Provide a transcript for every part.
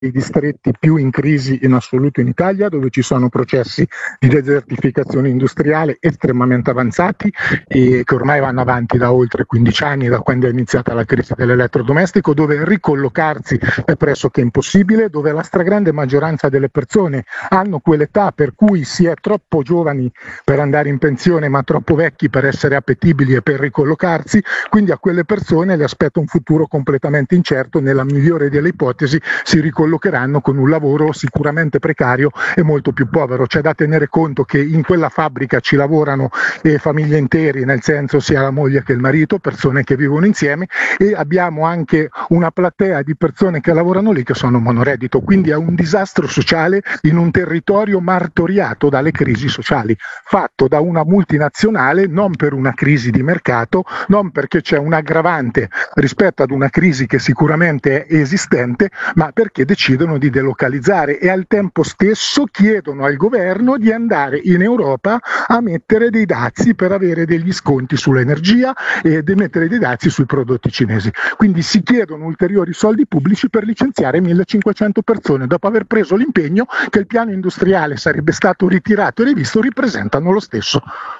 i distretti più in crisi in assoluto in Italia, dove ci sono processi di desertificazione industriale estremamente avanzati e che ormai vanno avanti da oltre 15 anni, da quando è iniziata la crisi dell'elettrodomestico, dove ricollocarsi è pressoché impossibile, dove la stragrande maggioranza delle persone hanno quell'età per cui si è troppo giovani per andare in pensione ma troppo vecchi per essere appetibili e per ricollocarsi, quindi a quelle persone le aspetta un futuro completamente incerto. Nella migliore delle ipotesi si ricollocheranno con un lavoro sicuramente precario e molto più povero. C'è da tenere conto che in quella fabbrica ci lavorano famiglie interi, nel senso sia la moglie che il marito, persone che vivono insieme, e abbiamo anche una platea di persone che lavorano lì che sono monoreddito, quindi è un disastro sociale in un territorio martoriato dalle crisi sociali, fatto da una multinazionale non per una crisi di mercato, non perché c'è un aggravante rispetto ad una crisi che sicuramente è esistente, ma perché decidono di delocalizzare e al tempo stesso chiedono al governo di andare in Europa a mettere dei dazi per avere degli sconti sull'energia e di mettere dei dazi sui prodotti cinesi. Quindi si chiedono ulteriori soldi pubblici per licenziare 1500 persone dopo aver preso l'impegno che il piano industriale sarebbe stato ritirato e rivisto, ripresentano lo stesso.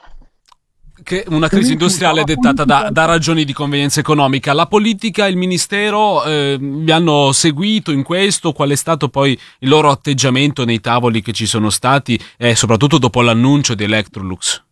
Che una crisi industriale dettata da ragioni di convenienza economica. La politica e il ministero vi hanno seguito in questo? Qual è stato poi il loro atteggiamento nei tavoli che ci sono stati e soprattutto dopo l'annuncio di Electrolux?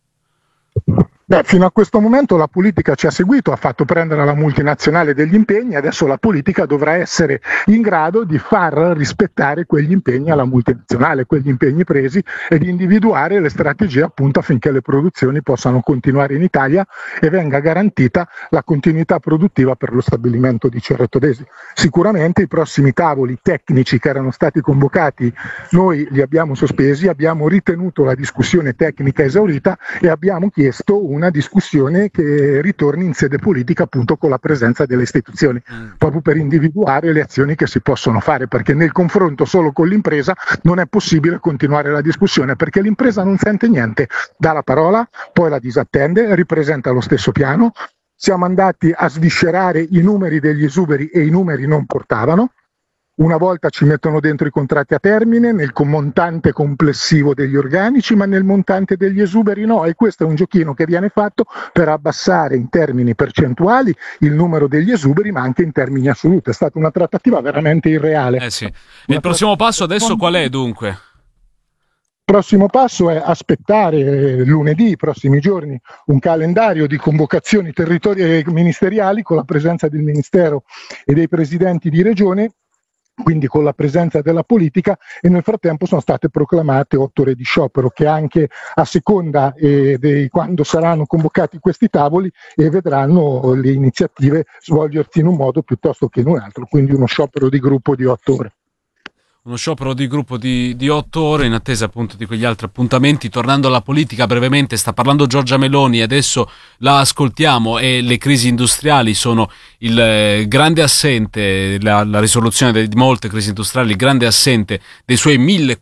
Fino a questo momento la politica ci ha seguito, ha fatto prendere alla multinazionale degli impegni, adesso la politica dovrà essere in grado di far rispettare quegli impegni alla multinazionale, quegli impegni presi, e di individuare le strategie appunto affinché le produzioni possano continuare in Italia e venga garantita la continuità produttiva per lo stabilimento di Cerreto d'Esi. Sicuramente i prossimi tavoli tecnici che erano stati convocati noi li abbiamo sospesi, abbiamo ritenuto la discussione tecnica esaurita e abbiamo chiesto una discussione che ritorni in sede politica appunto con la presenza delle istituzioni, proprio per individuare le azioni che si possono fare, perché nel confronto solo con l'impresa non è possibile continuare la discussione, perché l'impresa non sente niente, dà la parola, poi la disattende, ripresenta lo stesso piano. Siamo andati a sviscerare i numeri degli esuberi e i numeri non portavano. Una volta ci mettono dentro i contratti a termine, nel montante complessivo degli organici, ma nel montante degli esuberi no, e questo è un giochino che viene fatto per abbassare in termini percentuali il numero degli esuberi, ma anche in termini assoluti. È stata una trattativa veramente irreale. Sì. E il prossimo passo adesso qual è dunque? Il prossimo passo è aspettare lunedì, i prossimi giorni, un calendario di convocazioni ministeriali con la presenza del Ministero e dei presidenti di regione, quindi con la presenza della politica, e nel frattempo sono state proclamate 8 ore di sciopero che anche a seconda di quando saranno convocati questi tavoli vedranno le iniziative svolgersi in un modo piuttosto che in un altro, quindi uno sciopero di gruppo di 8 ore. Uno sciopero di gruppo di 8 ore in attesa appunto di quegli altri appuntamenti. Tornando alla politica brevemente, sta parlando Giorgia Meloni, adesso la ascoltiamo, e le crisi industriali sono il grande assente, la risoluzione di molte crisi industriali, il grande assente dei suoi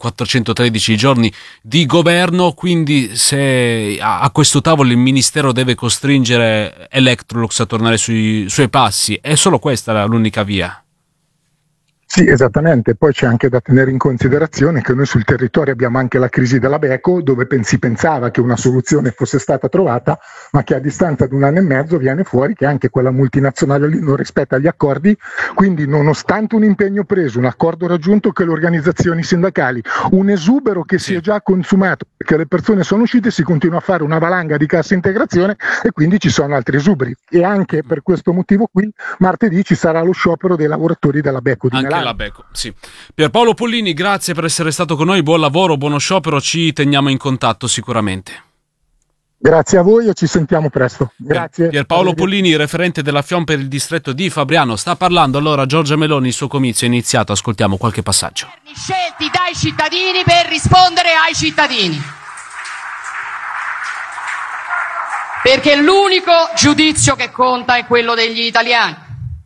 1413 giorni di governo. Quindi se a questo tavolo il Ministero deve costringere Electrolux a tornare sui suoi passi, è solo questa l'unica via? Sì, esattamente. Poi c'è anche da tenere in considerazione che noi sul territorio abbiamo anche la crisi della Beko, dove si pensava che una soluzione fosse stata trovata, ma che a distanza di un anno e mezzo viene fuori che anche quella multinazionale lì non rispetta gli accordi. Quindi nonostante un impegno preso, un accordo raggiunto con le organizzazioni sindacali, un esubero che si è già consumato perché le persone sono uscite, si continua a fare una valanga di cassa integrazione e quindi ci sono altri esuberi. E anche per questo motivo qui martedì ci sarà lo sciopero dei lavoratori della Beko di Milano. La Beko, sì. Pierpaolo Pollini, grazie per essere stato con noi, buon lavoro, buono sciopero, ci teniamo in contatto sicuramente. Grazie a voi e ci sentiamo presto. Grazie. Pierpaolo Pollini, referente della FIOM per il distretto di Fabriano, sta parlando allora Giorgia Meloni, il suo comizio è iniziato, ascoltiamo qualche passaggio. Scelti dai cittadini per rispondere ai cittadini. Perché l'unico giudizio che conta è quello degli italiani.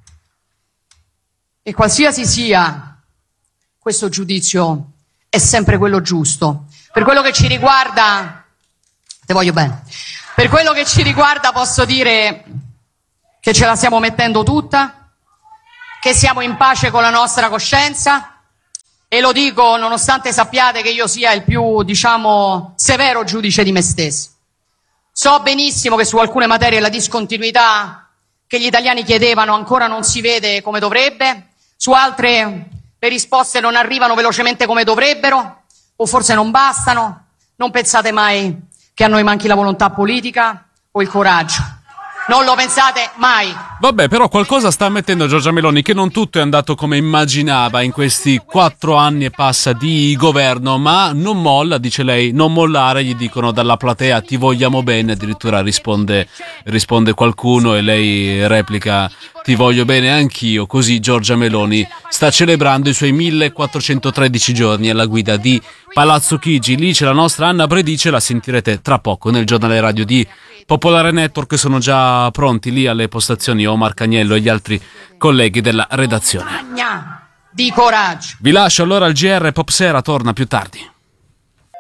E qualsiasi sia questo giudizio è sempre quello giusto. Per quello che ci riguarda, te voglio bene, per quello che ci riguarda posso dire che ce la stiamo mettendo tutta, che siamo in pace con la nostra coscienza e lo dico nonostante sappiate che io sia il più, severo giudice di me stesso. So benissimo che su alcune materie la discontinuità che gli italiani chiedevano ancora non si vede come dovrebbe, su altre le risposte non arrivano velocemente come dovrebbero, o forse non bastano. Non pensate mai che a noi manchi la volontà politica o il coraggio. Non lo pensate mai. Vabbè, però qualcosa sta ammettendo Giorgia Meloni, che non tutto è andato come immaginava in questi 4 anni e passa di governo, ma non molla, dice lei, non mollare, gli dicono dalla platea ti vogliamo bene, addirittura risponde qualcuno e lei replica ti voglio bene anch'io. Così Giorgia Meloni sta celebrando i suoi 1413 giorni alla guida di Palazzo Chigi. Lì c'è la nostra Anna Bredice, la sentirete tra poco nel giornale radio di Popolare Network. Sono già pronti lì alle postazioni Omar Cagniello e gli altri colleghi della redazione. Di coraggio. Vi lascio allora al GR Popsera, torna più tardi.